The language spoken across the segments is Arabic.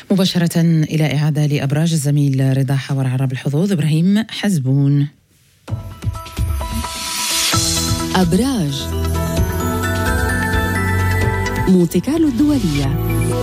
مباشرة إلى إعادة لأبراج الزميل رضا حور عرب الحظوظ إبراهيم حزبون. أبراج مونتي كارلو الدولية.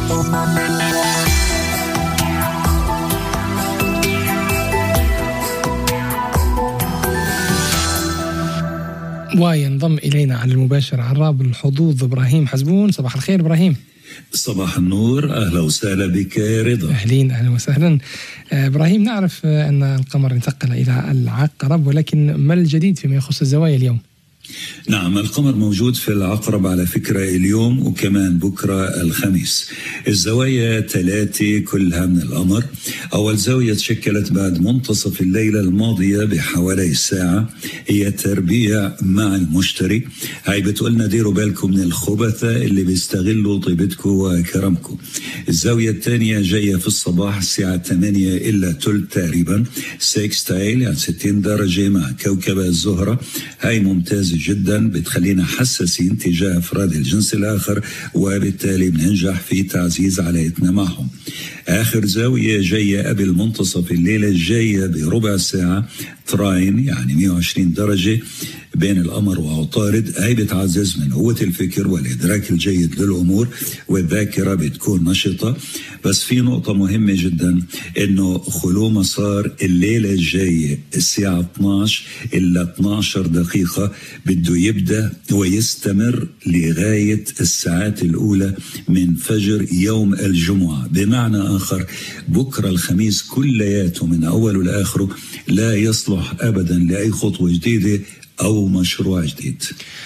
وينضم إلينا على المباشر عراب الحظوظ إبراهيم حزبون. صباح الخير إبراهيم. صباح النور، أهلا وسهلا بك رضا. أهلا وسهلا إبراهيم. نعرف أن القمر انتقل إلى العقرب، ولكن ما الجديد فيما يخص الزوايا اليوم؟ نعم، القمر موجود في العقرب على فكرة اليوم وكمان بكرة الخميس. الزوايا 3 كلها من القمر. أول زاوية تشكلت بعد منتصف الليلة الماضية بحوالي الساعة، هي تربيع مع المشتري. هاي بتقولنا ديروا بالكم من الخبثة اللي بيستغلوا طيبتكم وكرمكم. الزاوية الثانية جاية في الصباح الساعة 8 إلا ثلث تقريبا، سيكستايل يعني 60 درجة مع كوكب الزهرة. هاي ممتازة جدا، بتخلينا حساسين تجاه أفراد الجنس الآخر، وبالتالي بننجح في تعزيز علاقتنا معهم. آخر زاوية جاية قبل منتصف الليلة، جاية بربع ساعة، تراين يعني 120 درجة بين القمر وعطارد. هاي بتعزز من قوة الفكر والإدراك الجيد للأمور، والذاكرة بتكون نشطة. بس في نقطة مهمة جدا، إنه خلو مسار الليلة الجاية الساعة 12 إلا 12 دقيقة بده يبدأ ويستمر لغاية الساعات الأولى من فجر يوم الجمعة. بمعنى آخر، بكرة الخميس كلياته من أوله لآخره لا يصلح أبدا لأي خطوة جديدة أو مشروع جديد.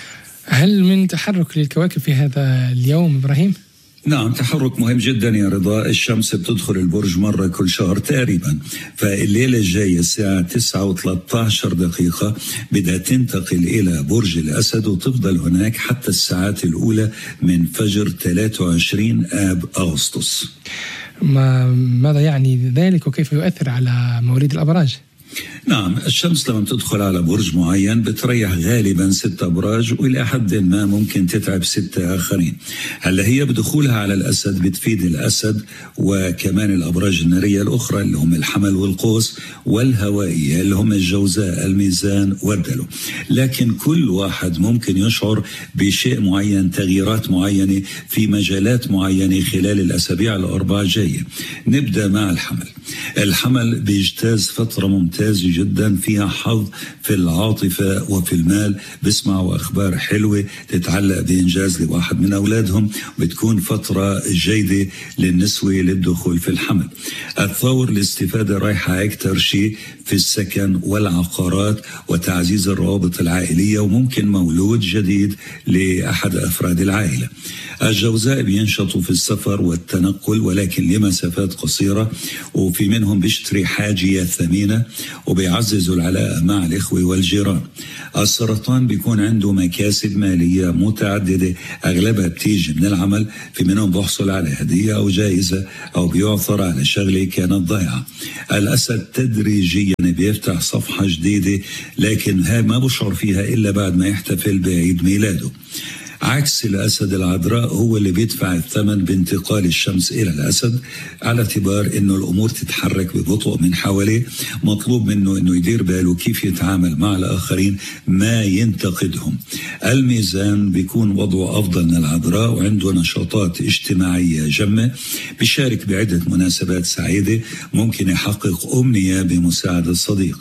هل من تحرك للكواكب في هذا اليوم إبراهيم؟ نعم، تحرك مهم جدا يا رضا. الشمس بتدخل البرج مرة كل شهر تقريبا، فالليلة الجاية الساعة 9:13 دقيقة بدها تنتقل إلى برج الأسد وتفضل هناك حتى الساعات الأولى من فجر 23 آب أغسطس. ماذا يعني ذلك وكيف يؤثر على مواليد الأبراج؟ نعم، الشمس لما تدخل على برج معين بتريح غالبا 6 أبراج، وإلى حد ما ممكن تتعب 6 آخرين. هلا هي بدخولها على الأسد بتفيد الأسد وكمان الأبراج النارية الأخرى اللي هم الحمل والقوس، والهوائية اللي هم الجوزاء الميزان والدلو. لكن كل واحد ممكن يشعر بشيء معين، تغييرات معينة في مجالات معينة خلال الأسابيع الأربعة الجاية. نبدأ مع الحمل. الحمل بيجتاز فترة ممتازة جدا، فيها حظ في العاطفة وفي المال. بسمعوا أخبار حلوة تتعلق بإنجاز لواحد من أولادهم، بتكون فترة جيدة للنسوة للدخول في الحمل. الثور الاستفادة رايحة أكثر شيء في السكن والعقارات وتعزيز الروابط العائلية، وممكن مولود جديد لأحد أفراد العائلة. الجوزاء بينشطوا في السفر والتنقل، ولكن لمسافات قصيرة، وفي منهم بيشتري حاجية ثمينة وبيعززوا العلاقة مع الإخوة والجيران. السرطان بيكون عنده مكاسب مالية متعددة، أغلبها بتيجي من العمل، في منهم بيحصل على هدية أو جائزة أو بيعثر على شغلة كانت ضيعة. الأسد تدريجيا بيفتح صفحة جديدة، لكن هاي ما بشعر فيها إلا بعد ما يحتفل بعيد ميلاده. عكس الأسد، العذراء هو اللي بيدفع الثمن بانتقال الشمس إلى الأسد، على اعتبار أنه الأمور تتحرك ببطء من حواليه. مطلوب منه أنه يدير باله كيف يتعامل مع الآخرين، ما ينتقدهم. الميزان بيكون وضعه أفضل من العذراء، وعنده نشاطات اجتماعية جمة، بيشارك بعدة مناسبات سعيدة، ممكن يحقق أمنية بمساعدة صديق.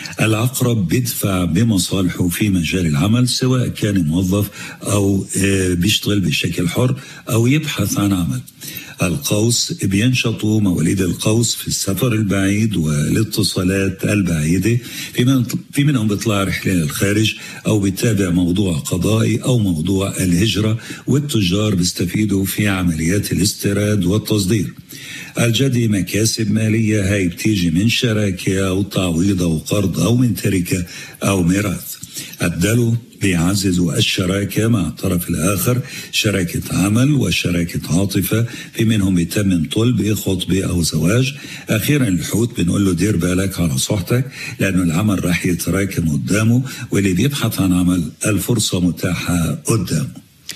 العقرب بيدفع بمصالحه في مجال العمل، سواء كان موظف أو بيشتغل بشكل حر أو يبحث عن عمل. القوس بينشطوا مواليد القوس في السفر البعيد والاتصالات البعيدة، في منهم بيطلع رحلة للخارج أو بيتابع موضوع قضائي أو موضوع الهجرة، والتجار بيستفيدوا في عمليات الاستيراد والتصدير. الجدي مكاسب مالية، هاي بتيجي من شراكة أو تعويض أو قرض أو من تركة أو ميراث. الدلو بيعززوا الشراكة مع الطرف الآخر، شراكة عمل وشراكة عاطفة، في منهم يتم طلب خطبة أو زواج. أخيرا الحوت بنقول له دير بالك على صحتك، لأنه العمل راح يتراكم قدامه، واللي بيبحث عن عمل الفرصة متاحة قدامه.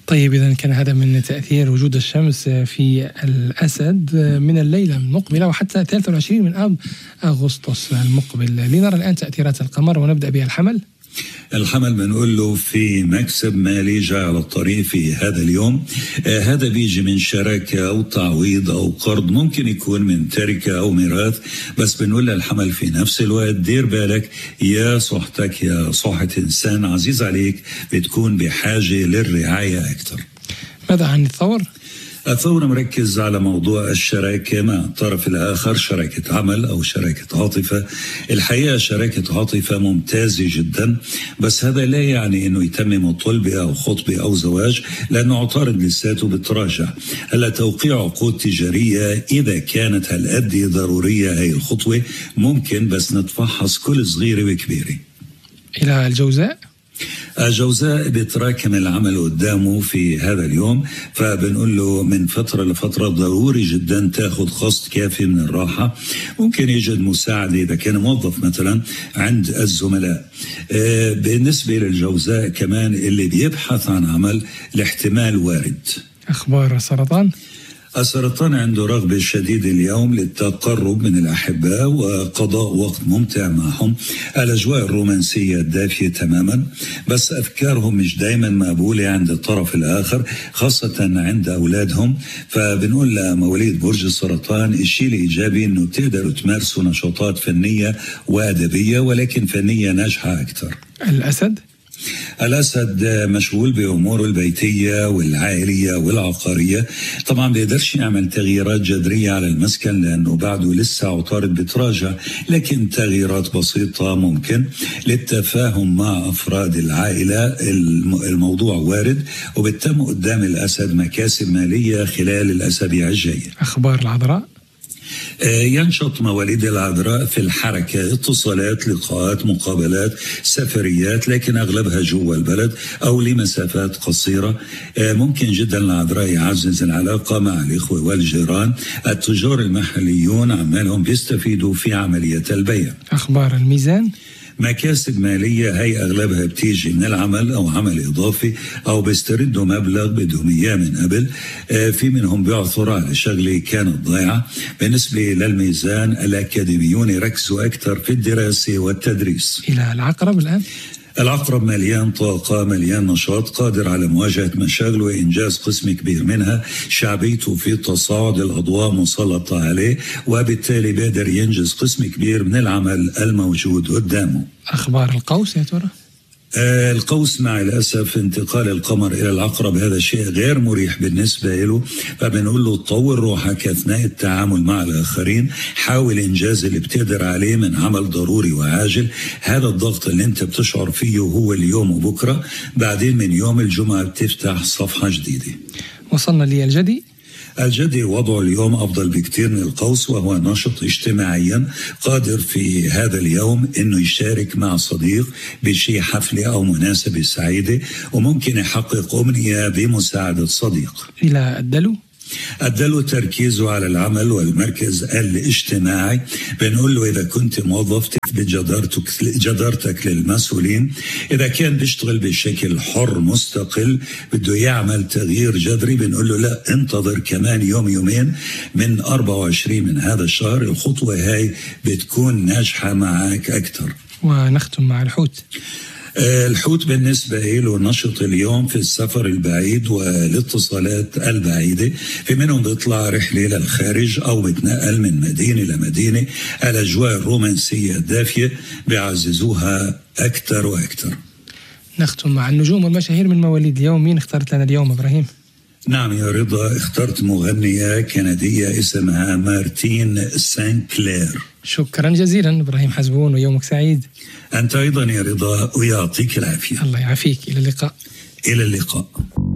طيب إذا كان هذا من تأثير وجود الشمس في الأسد من الليلة المقبلة وحتى 23 من آب أغسطس المقبل. لنرى الآن تأثيرات القمر ونبدأ بها الحمل. الحمل بنقول له في مكسب مالي جاي على الطريق في هذا اليوم. هذا بيجي من شراكة أو تعويض أو قرض، ممكن يكون من تركة أو ميراث، بس بنقول للحمل في نفس الوقت دير بالك يا صحتك يا صحة إنسان عزيز عليك بتكون بحاجة للرعاية أكثر. ماذا عن الثور؟ الثور مركز على موضوع الشراكة مع الطرف الآخر، شراكة عمل أو شراكة عاطفة. الحقيقة شراكة عاطفة ممتازة جدا، بس هذا لا يعني أنه يتمم طلبة أو خطبة أو زواج، لأنه عطارد لساته بتراجع. هلا توقيع عقود تجارية إذا كانت هالقد ضرورية هي الخطوة ممكن، بس نتفحص كل صغيرة وكبيرة. إلى الجوزاء. الجوزاء بتراكم العمل قدامه في هذا اليوم، فبنقول له من فترة لفترة ضروري جدا تاخد قسط كافي من الراحة. ممكن يجد مساعدة إذا كان موظف مثلا عند الزملاء. بالنسبة للجوزاء كمان اللي بيبحث عن عمل الاحتمال وارد. أخبار السرطان. السرطان عنده رغبة شديدة اليوم للتقرب من الأحباء وقضاء وقت ممتع معهم. الأجواء الرومانسية الدافية تماما، بس أفكارهم مش دايما مقبولة عند الطرف الآخر، خاصة عند أولادهم. فبنقول لمواليد برج السرطان الشيء الإيجابي أنه بتقدروا تمارسوا نشاطات فنية وأدبية، ولكن فنية ناجحة أكثر. الأسد. الأسد مشغول بأموره البيتية والعائلية والعقارية. طبعا بيقدرش يعمل تغييرات جذرية على المسكن لأنه بعده لسه عطارد بتراجع، لكن تغييرات بسيطة ممكن للتفاهم مع أفراد العائلة. الموضوع وارد وبتم قدام الأسد مكاسب مالية خلال الأسابيع الجاية. أخبار العذراء. ينشط مواليد العذراء في الحركة، اتصالات، لقاءات، مقابلات، سفريات، لكن أغلبها جوا البلد أو لمسافات قصيرة. ممكن جدا العذراء يعزز العلاقة مع الإخوة والجيران. التجار المحليون عمالهم بيستفيدوا في عملية البيع. أخبار الميزان. مكاسب مالية هي أغلبها بتيجي من العمل أو عمل إضافي أو بيستردوا مبلغ بدهم إياه من قبل. في منهم بيعثروا على شغلة كانت ضايعة. بالنسبة للميزان الأكاديميون يركزوا أكثر في الدراسة والتدريس. إلى العقرب الآن. العقرب مليان طاقة، مليان نشاط، قادر على مواجهة مشاغل وإنجاز قسم كبير منها. شعبيته في تصاعد، الأضواء مسلطة عليه، وبالتالي بيقدر ينجز قسم كبير من العمل الموجود قدامه. أخبار القوس يا ترى؟ القوس مع الأسف انتقال القمر إلى العقرب هذا شيء غير مريح بالنسبة له، فبنقول له طور روحك أثناء التعامل مع الآخرين. حاول إنجاز اللي بتقدر عليه من عمل ضروري وعاجل. هذا الضغط اللي انت بتشعر فيه هو اليوم وبكرة، بعدين من يوم الجمعة بتفتح صفحة جديدة. وصلنا للجدي. الجدي وضعه اليوم أفضل بكثير من القوس، وهو نشط اجتماعيا، قادر في هذا اليوم أنه يشارك مع صديق بشيء حفلة أو مناسبة سعيدة، وممكن يحقق أمنية بمساعدة صديق. إلى الدلو. الدلو تركيزه على العمل والمركز الاجتماعي. بنقول له إذا كنت موظف تثبت جدارتك للمسؤولين. إذا كان بيشتغل بشكل حر مستقل بده يعمل تغيير جذري، بنقول له لا، انتظر كمان يوم يومين من 24 من هذا الشهر، الخطوة هاي بتكون ناجحة معك أكثر. ونختم مع الحوت. الحوت بالنسبة له نشط اليوم في السفر البعيد والاتصالات البعيدة. في منهم بيطلع رحلة للخارج أو بتنقل من مدينة لمدينة. الأجواء الرومانسية الدافية بيعززوها أكثر وأكثر. نختم مع النجوم والمشاهير من مواليد اليوم. مين اخترت لنا اليوم إبراهيم؟ نعم يا رضا، اخترت مغنية كندية اسمها مارتين سانكلير. شكرا جزيلا إبراهيم حزبون، ويومك سعيد. أنت أيضا يا رضا، ويعطيك العافية. الله يعافيك. إلى اللقاء. إلى اللقاء.